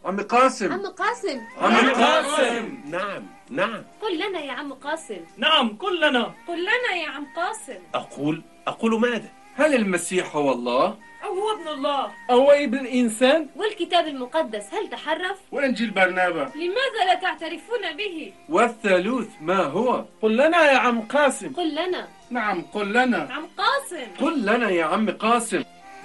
عم قاسم. عم قاسم. عم قاسم. نعم. قل لنا يا عم قاسم. نعم قل لنا. قل لنا يا عم قاسم. أقول ماذا؟ هل المسيح هو الله؟ أو هو ابن الله؟ أو ابن الإنسان؟ والكتاب المقدس هل تحرف؟ وإنجيل برنابا لماذا لا تعترفون به؟ والثالوث ما هو؟ قل لنا يا عم قاسم. قل لنا. نعم قل لنا. عم قاسم. قل لنا يا عم قاسم.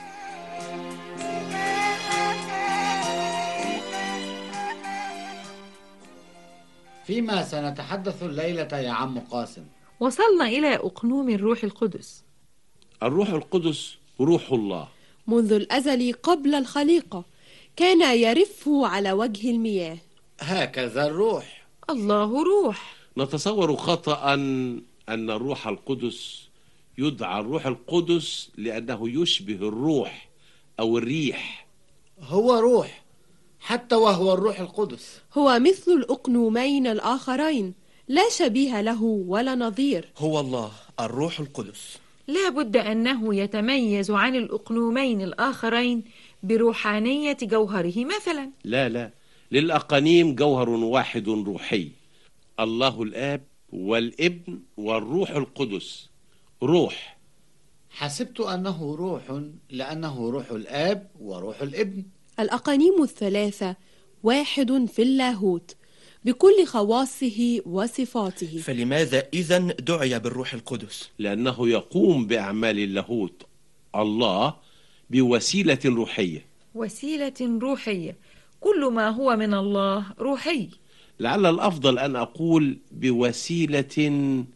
فيما سنتحدث الليلة يا عم قاسم؟ وصلنا إلى أقنوم الروح القدس. الروح القدس روح الله، منذ الأزل قبل الخليقة كان يرف على وجه المياه. هكذا الروح. الله روح. نتصور خطأ أن الروح القدس يدعى الروح القدس لأنه يشبه الروح أو الريح. هو روح حتى وهو الروح القدس. هو مثل الأقنومين الآخرين، لا شبيه له ولا نظير. هو الله الروح القدس. لا بد أنه يتميز عن الأقنومين الآخرين بروحانية جوهره مثلا. لا، للأقانيم جوهر واحد روحي، الله الآب والابن والروح القدس روح. حسبت أنه روح لأنه روح الآب وروح الابن. الأقانيم الثلاثة واحد في اللاهوت بكل خواصه وصفاته. فلماذا إذن دعي بالروح القدس؟ لأنه يقوم بأعمال اللاهوت الله بوسيلة روحية. وسيلة روحية، كل ما هو من الله روحي. لعل الأفضل أن أقول بوسيلة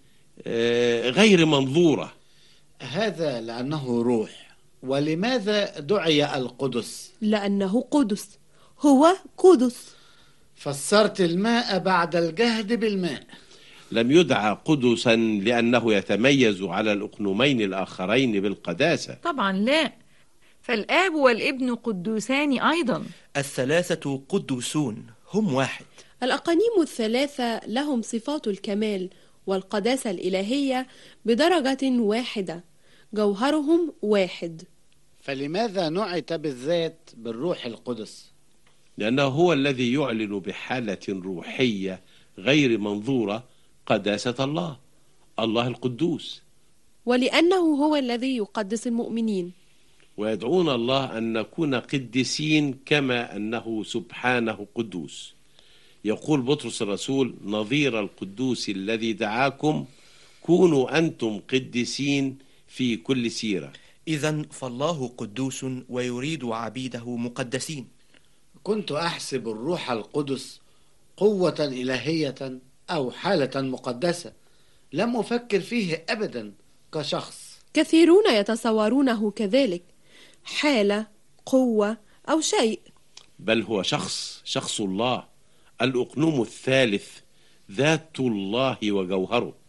غير منظورة. هذا لأنه روح. ولماذا دعي القدس؟ لأنه قدس، هو قدس. فسرت الماء بعد الجهد بالماء. لم يدعى قدسا لأنه يتميز على الأقنومين الآخرين بالقداسة. طبعا لا، فالآب والابن قدوسان أيضا. الثلاثة قدوسون، هم واحد. الأقانيم الثلاثة لهم صفات الكمال والقداسة الإلهية بدرجة واحدة، جوهرهم واحد. فلماذا نعت بالذات بالروح القدس؟ لأنه هو الذي يعلن بحالة روحية غير منظورة قداسة الله القدوس. ولأنه هو الذي يقدس المؤمنين. ويدعون الله أن نكون قديسين كما أنه سبحانه قدوس. يقول بطرس الرسول: نظير القدوس الذي دعاكم كونوا أنتم قديسين في كل سيرة. إذن فالله قدوس ويريد عبيده مقدسين. كنت أحسب الروح القدس قوة إلهية أو حالة مقدسة، لم أفكر فيه أبدا كشخص. كثيرون يتصورونه كذلك، حالة، قوة أو شيء. بل هو شخص الله، الأقنوم الثالث، ذات الله وجوهره.